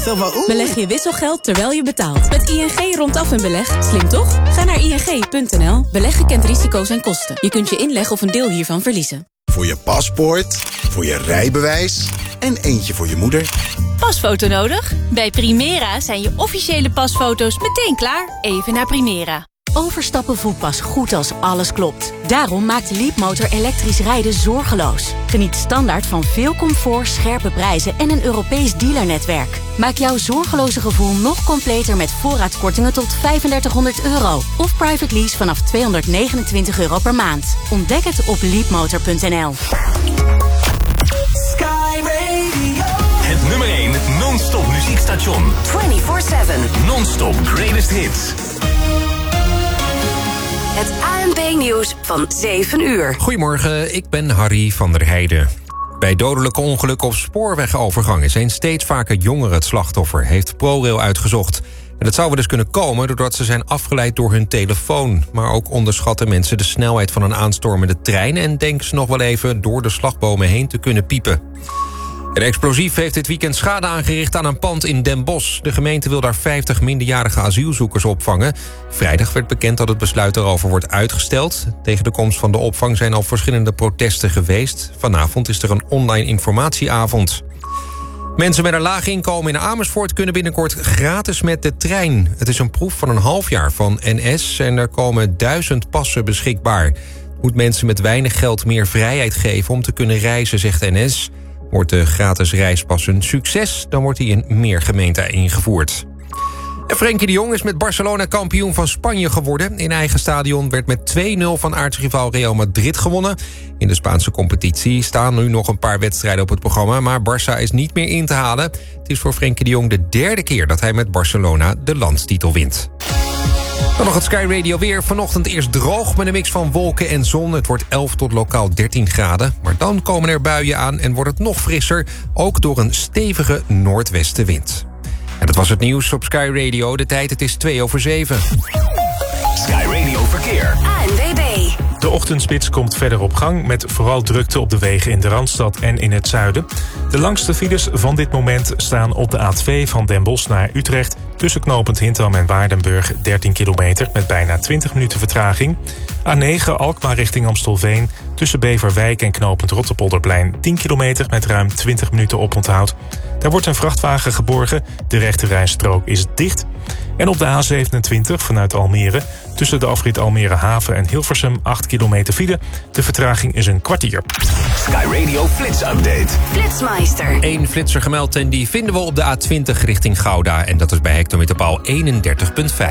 Zo van, Beleg je wisselgeld terwijl je betaalt. Met ING rondaf een beleg. Slim toch? Ga naar ing.nl. Beleggen kent risico's en kosten. Je kunt je inleg of een deel hiervan verliezen. voor je paspoort, voor je rijbewijs en eentje voor je moeder. Pasfoto nodig? Bij Primera zijn je officiële pasfoto's meteen klaar. Even naar Primera. Overstappen voelt pas goed als alles klopt. Daarom maakt Leapmotor elektrisch rijden zorgeloos. Geniet standaard van veel comfort, scherpe prijzen en een Europees dealernetwerk. Maak jouw zorgeloze gevoel nog completer met voorraadkortingen tot €3500 of private lease vanaf €229 per maand. Ontdek het op leapmotor.nl. Sky Radio. Het nummer 1 non-stop muziekstation. 24/7. Non-stop greatest hits. Het ANP-nieuws van 7 uur. Goedemorgen, ik ben Harry van der Heijden. Bij dodelijke ongelukken op spoorwegovergangen zijn steeds vaker jongeren het slachtoffer, heeft ProRail uitgezocht. En dat zou wel eens kunnen komen doordat ze zijn afgeleid door hun telefoon. Maar ook onderschatten mensen de snelheid van een aanstormende trein en denken ze nog wel even door de slagbomen heen te kunnen piepen. Een explosief heeft dit weekend schade aangericht aan een pand in Den Bosch. De gemeente wil daar 50 minderjarige asielzoekers opvangen. Vrijdag werd bekend dat het besluit daarover wordt uitgesteld. Tegen de komst van de opvang zijn al verschillende protesten geweest. Vanavond is er een online informatieavond. Mensen met een laag inkomen in Amersfoort kunnen binnenkort gratis met de trein. Het is een proef van een half jaar van NS en er komen 1000 passen beschikbaar. Het moet mensen met weinig geld meer vrijheid geven om te kunnen reizen, zegt NS. Wordt de gratis reispas een succes, dan wordt hij in meer gemeenten ingevoerd. En Frenkie de Jong is met Barcelona kampioen van Spanje geworden. In eigen stadion werd met 2-0 van aartsrivaal Real Madrid gewonnen. In de Spaanse competitie staan nu nog een paar wedstrijden op het programma, maar Barça is niet meer in te halen. Het is voor Frenkie de Jong de derde keer dat hij met Barcelona de landstitel wint. Dan nog het Sky Radio weer. Vanochtend eerst droog met een mix van wolken en zon. Het wordt 11 tot lokaal 13 graden. Maar dan komen er buien aan en wordt het nog frisser. Ook door een stevige noordwestenwind. En dat was het nieuws op Sky Radio. De tijd, het is 7:02. Sky Radio Verkeer. ANWB. De ochtendspits komt verder op gang met vooral drukte op de wegen in de Randstad en in het zuiden. De langste files van dit moment staan op de A2 van Den Bosch naar Utrecht. Tussen knooppunt Hintham en Waardenburg 13 kilometer met bijna 20 minuten vertraging. A9 Alkmaar richting Amstelveen. Tussen Beverwijk en knooppunt Rotterpolderplein 10 kilometer met ruim 20 minuten oponthoud. Daar wordt een vrachtwagen geborgen. De rechterrijstrook is dicht. En op de A27 vanuit Almere. Tussen de afrit Almere Haven en Hilversum 8 kilometer file. De vertraging is een kwartier. Sky Radio Flits Update. Flitsmeister. 1 flitser gemeld en die vinden we op de A20 richting Gouda. En dat is bij hectometerpaal 31,5.